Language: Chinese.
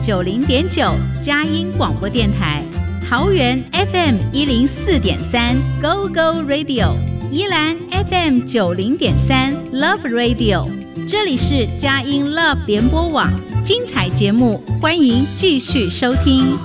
90.9佳音广播电台，桃园 FM 104.3 Go Go Radio， 宜兰 FM 90.3 Love Radio， 这里是佳音 Love 联播网，精彩节目欢迎继续收听。